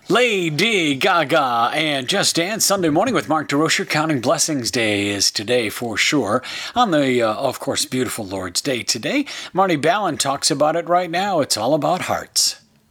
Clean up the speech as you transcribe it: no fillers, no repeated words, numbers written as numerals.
Lady Gaga and Just Dance Sunday morning with Mark DeRocher. Counting Blessings Day is today for sure. On the, of course, beautiful Lord's Day today. Marty Ballin talks about it right now. It's all about hearts.